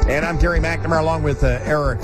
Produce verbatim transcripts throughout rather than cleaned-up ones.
And I'm Gary McNamara along with uh, Eric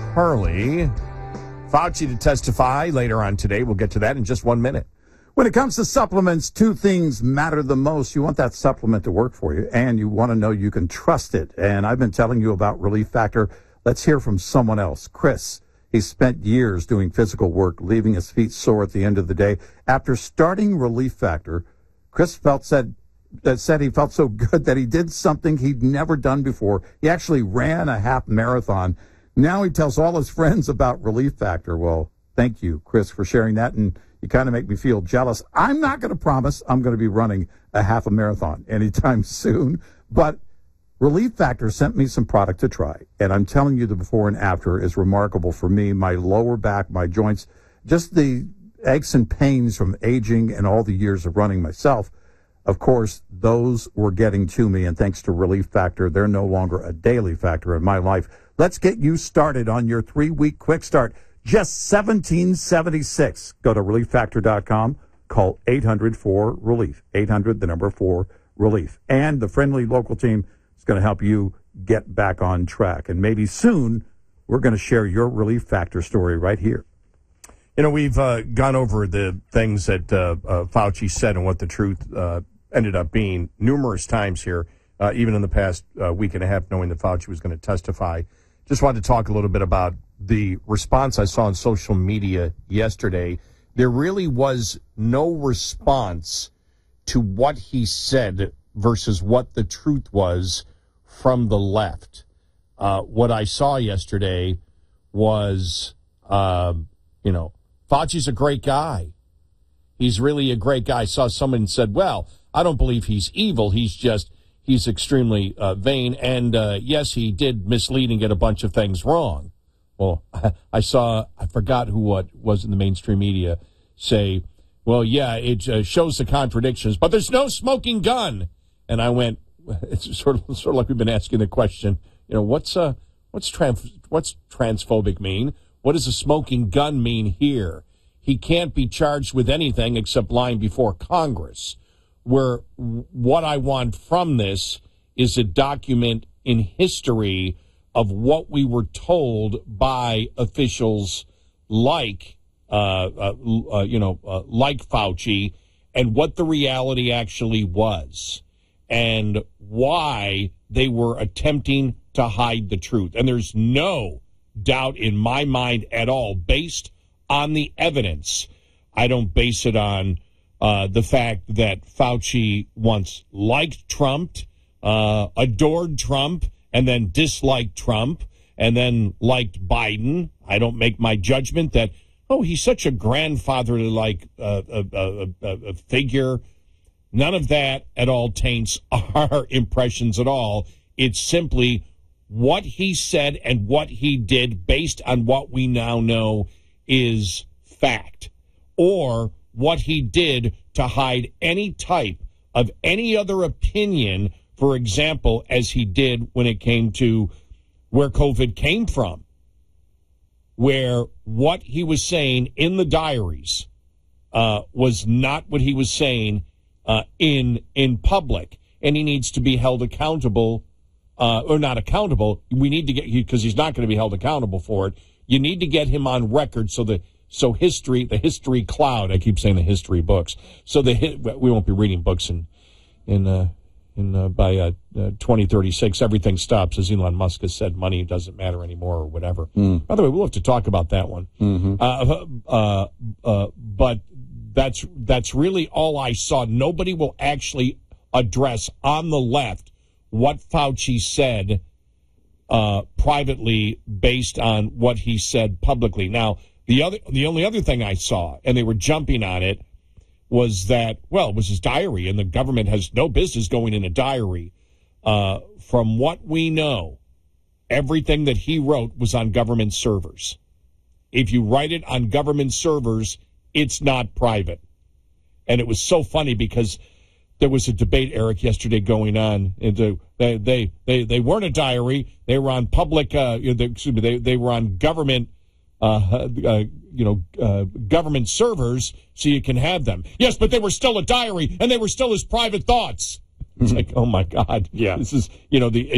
Hurley. Fauci to testify later on today. We'll get to that in just one minute. When it comes to supplements, two things matter the most. You want that supplement to work for you, and you want to know you can trust it. And I've been telling you about Relief Factor. Let's hear from someone else. Chris, he spent years doing physical work, leaving his feet sore at the end of the day. After starting Relief Factor, Chris felt said that said he felt so good that he did something he'd never done before. He actually ran a half marathon. Now he tells all his friends about Relief Factor. Well, thank you, Chris, for sharing that, and you kind of make me feel jealous. I'm not going to promise I'm going to be running a half a marathon anytime soon, but Relief Factor sent me some product to try, and I'm telling you the before and after is remarkable for me, my lower back, my joints, just the aches and pains from aging and all the years of running myself. Of course, those were getting to me, and thanks to Relief Factor, they're no longer a daily factor in my life. Let's get you started on your three-week quick start. Just seventeen seventy-six. Go to relief factor dot com. Call eight hundred four relief. eight hundred, the number four, relief. And the friendly local team is going to help you get back on track. And maybe soon we're going to share your Relief Factor story right here. You know, we've uh, gone over the things that uh, uh, Fauci said and what the truth uh, ended up being numerous times here, uh, even in the past uh, week and a half, knowing that Fauci was going to testify. Just wanted to talk a little bit about the response I saw on social media yesterday. There really was no response to what he said versus what the truth was from the left. Uh, what I saw yesterday was, uh, you know, Fauci's a great guy. He's really a great guy. I saw someone said, well, I don't believe he's evil. He's just, he's extremely uh, vain. And, uh, yes, he did mislead and get a bunch of things wrong. Well, I saw, I forgot who what was in the mainstream media say, well, yeah, it uh, shows the contradictions, but there's no smoking gun. And I went, it's sort of sort of like we've been asking the question, you know, what's uh, what's trans, what's transphobic mean? What does a smoking gun mean here? He can't be charged with anything except lying before Congress. Where what I want from this is a document in history of what we were told by officials like, uh, uh, uh, you know, uh, like Fauci, and what the reality actually was, and why they were attempting to hide the truth. And there's no doubt in my mind at all, based on the evidence. I don't base it on uh, the fact that Fauci once liked Trump, uh, adored Trump, and then disliked Trump, and then liked Biden. I don't make my judgment that, oh, he's such a grandfather-like uh, a, a, a, a figure. None of that at all taints our impressions at all. It's simply what he said and what he did based on what we now know is fact, or what he did to hide any type of any other opinion, for example, as he did when it came to where COVID came from, where what he was saying in the diaries uh, was not what he was saying uh, in in public, and he needs to be held accountable, uh, or not accountable. We need to get, because he's not going to be held accountable for it. You need to get him on record so that so history, the history cloud. I keep saying the history books. So the we won't be reading books in in. Uh, And uh, by uh, uh, twenty thirty-six, everything stops, as Elon Musk has said. Money doesn't matter anymore, or whatever. Mm. By the way, we'll have to talk about that one. Mm-hmm. Uh, uh, uh, but that's that's really all I saw. Nobody will actually address on the left what Fauci said uh, privately based on what he said publicly. Now, the other, the only other thing I saw, and they were jumping on it, was that, well, it was his diary, and the government has no business going in a diary. Uh, from what we know, everything that he wrote was on government servers. If you write it on government servers, it's not private. And it was so funny because there was a debate, Eric, yesterday going on. Into, they, they, they, they weren't a diary. They were on public, uh, they, excuse me, they, they were on government Uh, uh, you know, uh, government servers, so you can have them. Yes, but they were still a diary, and they were still his private thoughts. It's like, oh my God, yeah. This is, you know, the